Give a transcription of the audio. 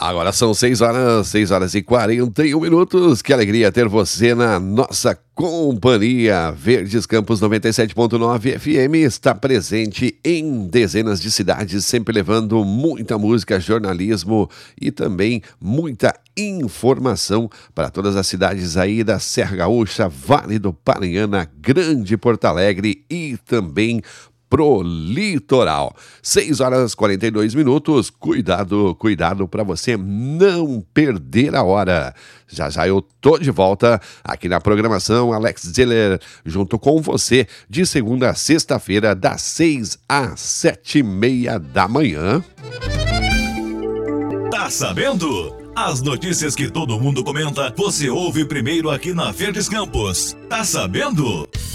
Agora são 6 horas e 41 minutos. Que alegria ter você na nossa companhia. Verdes Campos 97.9 FM está presente em dezenas de cidades, sempre levando muita música, jornalismo e também muita informação para todas as cidades aí da Serra Gaúcha, Vale do Paranhana, Grande Porto Alegre e também pro litoral. 6 horas e 42 minutos. Cuidado para você não perder a hora. Já eu tô de volta aqui na programação Alex Zeller, junto com você, de segunda a sexta-feira, das 6 às 7h30 da manhã. Tá sabendo? As notícias que todo mundo comenta, você ouve primeiro aqui na Verdes Campos. Tá sabendo?